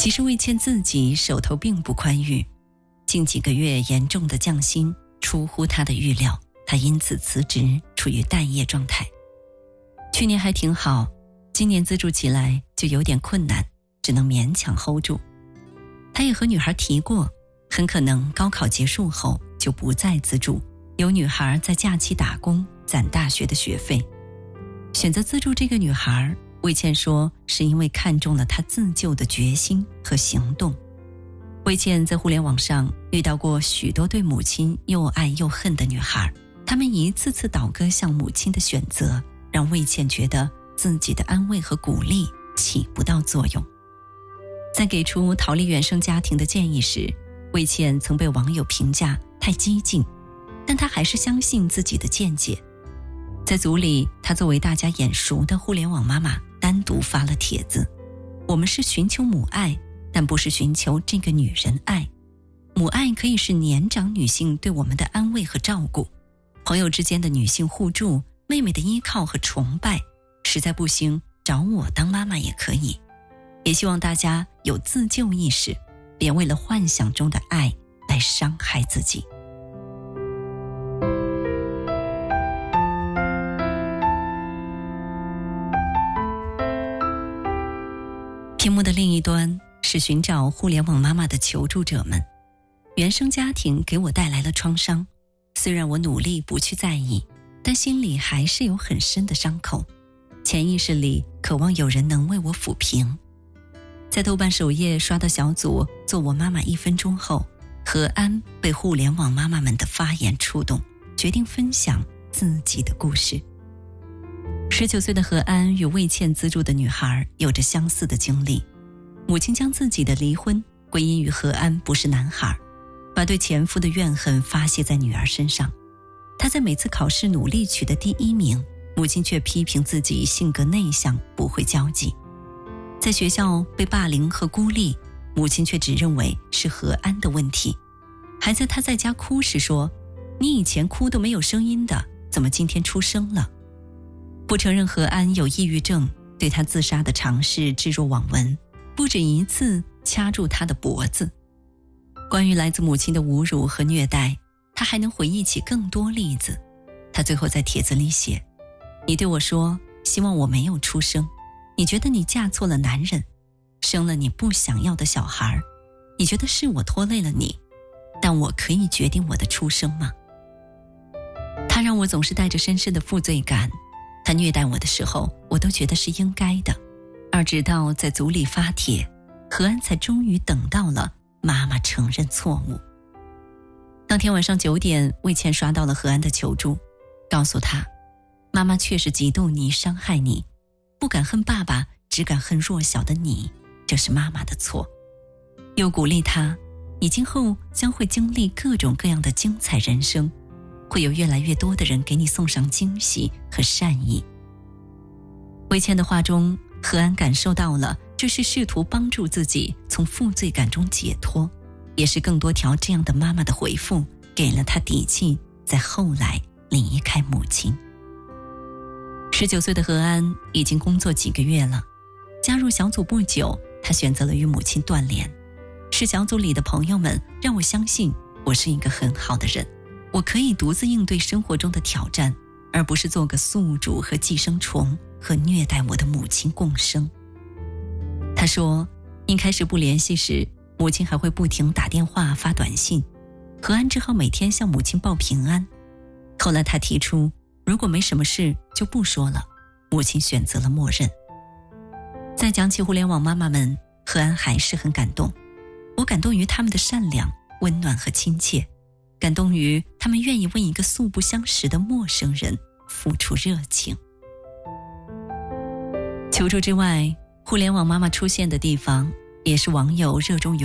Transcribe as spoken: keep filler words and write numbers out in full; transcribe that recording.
其实魏倩自己手头并不宽裕，近几个月严重的降薪出乎她的预料，她因此辞职，处于待业状态。去年还挺好，今年资助起来就有点困难，只能勉强 hold 住。她也和女孩提过，很可能高考结束后就不再资助，有女孩在假期打工攒大学的学费。选择资助这个女孩，魏倩说是因为看中了她自救的决心和行动。魏倩在互联网上遇到过许多对母亲又爱又恨的女孩，她们一次次倒戈向母亲的选择，让魏倩觉得自己的安慰和鼓励起不到作用。在给出逃离原生家庭的建议时，魏倩曾被网友评价太激进，但她还是相信自己的见解。在组里，她作为大家眼熟的互联网妈妈，单独发了帖子：我们是寻求母爱，但不是寻求这个女人爱。母爱可以是年长女性对我们的安慰和照顾，朋友之间的女性互助，妹妹的依靠和崇拜，实在不行找我当妈妈也可以。也希望大家有自救意识，别为了幻想中的爱来伤害自己。屏幕的另一端是寻找互联网妈妈的求助者们。原生家庭给我带来了创伤，虽然我努力不去在意，但心里还是有很深的伤口，潜意识里渴望有人能为我抚平。在豆瓣首页刷到小组做我妈妈一分钟后，何安被互联网妈妈们的发言触动，决定分享自己的故事。十九岁的何安与魏倩资助的女孩有着相似的经历，母亲将自己的离婚归因于何安不是男孩，把对前夫的怨恨发泄在女儿身上。她在每次考试努力取得第一名，母亲却批评自己性格内向，不会交际。在学校被霸凌和孤立，母亲却只认为是何安的问题，还在她在家哭时说：你以前哭都没有声音的，怎么今天出声了？不承认何安有抑郁症，对他自杀的尝试置若罔闻，不止一次掐住他的脖子。关于来自母亲的侮辱和虐待，他还能回忆起更多例子。他最后在帖子里写：你对我说希望我没有出生，你觉得你嫁错了男人，生了你不想要的小孩，你觉得是我拖累了你，但我可以决定我的出生吗？他让我总是带着深深的负罪感，他虐待我的时候，我都觉得是应该的。而直到在组里发帖，何安才终于等到了妈妈承认错误。当天晚上九点，魏倩刷到了何安的求助，告诉他：妈妈确实嫉妒你，伤害你，不敢恨爸爸，只敢恨弱小的你，这是妈妈的错。又鼓励他：你今后将会经历各种各样的精彩人生，会有越来越多的人给你送上惊喜和善意。魏倩的话中，何安感受到了这是试图帮助自己从负罪感中解脱，也是更多条这样的妈妈的回复给了他底气，在后来离开母亲。十九岁的何安已经工作几个月了，加入小组不久，他选择了与母亲断联。是小组里的朋友们让我相信我是一个很好的人，我可以独自应对生活中的挑战，而不是做个宿主和寄生虫，和虐待我的母亲共生。他说，一开始不联系时，母亲还会不停打电话发短信，何安只好每天向母亲报平安。后来他提出，如果没什么事就不说了，母亲选择了默认。再讲起互联网妈妈们，何安还是很感动。我感动于他们的善良、温暖和亲切，感动于他们愿意为一个素不相识的陌生人付出热情。求助之外，互联网妈妈出现的地方，也是网友热衷于